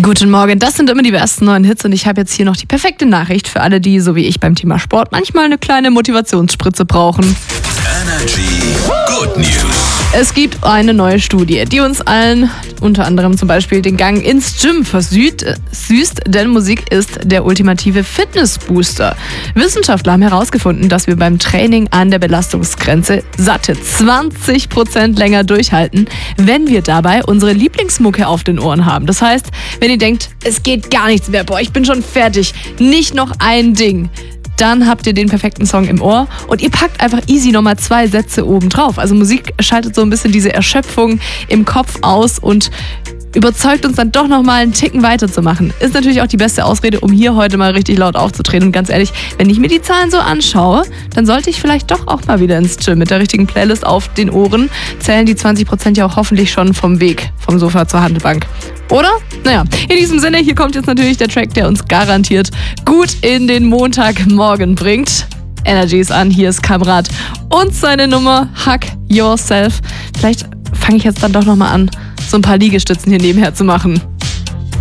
Guten Morgen, das sind immer die besten neuen Hits und ich habe jetzt hier noch die perfekte Nachricht für alle, die, so wie ich beim Thema Sport, manchmal eine kleine Motivationsspritze brauchen. Energy Good News. Es gibt eine neue Studie, die uns allen, unter anderem zum Beispiel den Gang ins Gym versüßt, denn Musik ist der ultimative Fitnessbooster. Wissenschaftler haben herausgefunden, dass wir beim Training an der Belastungsgrenze satte 20% länger durchhalten, wenn wir dabei unsere Lieblingsmucke auf den Ohren haben. Das heißt, wenn ihr denkt, es geht gar nichts mehr, boah, ich bin schon fertig, nicht noch ein Ding, dann habt ihr den perfekten Song im Ohr und ihr packt einfach easy nochmal 2 Sätze oben drauf. Also Musik schaltet so ein bisschen diese Erschöpfung im Kopf aus und überzeugt uns dann doch nochmal einen Ticken weiterzumachen. Ist natürlich auch die beste Ausrede, um hier heute mal richtig laut aufzutreten. Und ganz ehrlich, wenn ich mir die Zahlen so anschaue, dann sollte ich vielleicht doch auch mal wieder ins Gym mit der richtigen Playlist auf den Ohren. Zählen die 20% ja auch hoffentlich schon vom Weg, vom Sofa zur Handelbank. Oder? Naja, in diesem Sinne, hier kommt jetzt natürlich der Track, der uns garantiert gut in den Montagmorgen bringt. Energy ist an, hier ist Kamrat und seine Nummer Hug Yourself. Vielleicht fange ich jetzt dann doch nochmal an, so ein paar Liegestützen hier nebenher zu machen.